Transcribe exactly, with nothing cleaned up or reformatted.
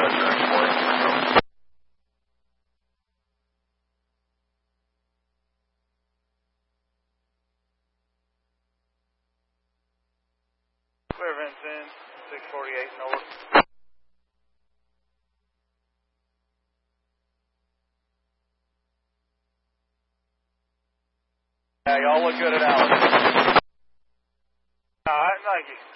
Clear Vincent, six forty-eight north. Yeah, y'all look good at Allen. All right, thank you.